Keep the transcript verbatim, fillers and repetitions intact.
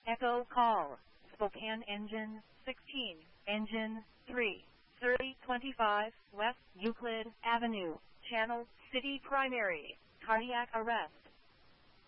Echo call. Spokane engine sixteen, engine three, thirty twenty-five, West Euclid Avenue, Channel City Primary, cardiac arrest.